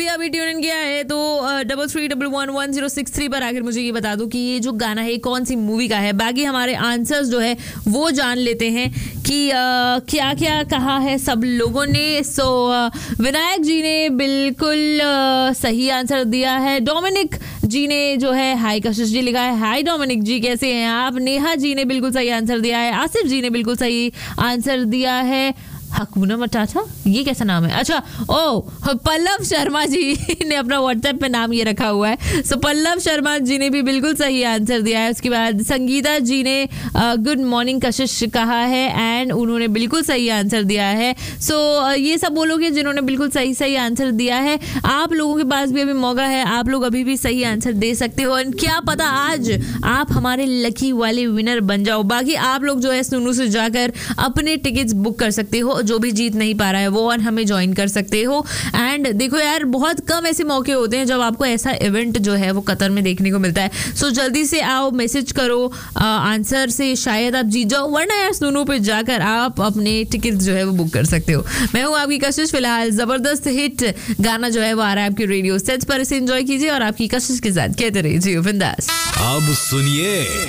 अभी tune in किया है तो 33111063 पर आखिर मुझे ये बता दो कि ये जो गाना है कौन सी मूवी का है। बाकी हमारे आंसर्स जो है वो जान लेते हैं कि क्या क्या कहा है सब लोगों ने। सो विनायक जी ने बिल्कुल सही आंसर दिया है। डोमिनिक जी ने जो है हाय कशिश जी लिखा है, हाय डोमिनिक जी कैसे हैं आप। नेहा जी ने बिल्कुल सही आंसर दिया है। आसिफ जी ने बिल्कुल सही आंसर दिया है। हकूना मटाथा, ये कैसा नाम है? अच्छा, पल्लव शर्मा जी ने अपना व्हाट्सएप पे नाम ये रखा हुआ है। सो पल्लव शर्मा जी ने भी बिल्कुल सही आंसर दिया है। उसके बाद संगीता जी ने गुड मॉर्निंग कशिश कहा है एंड उन्होंने बिल्कुल सही आंसर दिया है। सो ये सब वो लोग हैं जिन्होंने बिल्कुल सही आंसर दिया है। आप लोगों के पास भी अभी मौका है, आप लोग अभी भी सही आंसर दे सकते हो। एंड क्या पता आज आप हमारे लकी वाले विनर बन जाओ। बाकी आप लोग जो है सुनू से जाकर अपने टिकट्स बुक कर सकते हो। जो भी जीत नहीं पा रहा है वो और हमें ज्वाइन कर सकते हो। एंड देखो यार, बहुत कम ऐसे मौके होते हैं जब आपको ऐसा इवेंट जो है वो कतर में देखने को मिलता है। सो जल्दी से आओ, मैसेज करो आंसर से, शायद आप जीत जाओ, वरना यार सुनो पे जाकर आप अपने टिकट जो है वो बुक कर सकते हो। मैं हूँ आपकी कशिश। फिलहाल जबरदस्त हिट गाना जो है वो आ रहा है आपके रेडियो सेट्स पर, इसे एंजॉय कीजिए और आपकी कशिश के साथ कहते रहिए बिंदास। अब सुनिए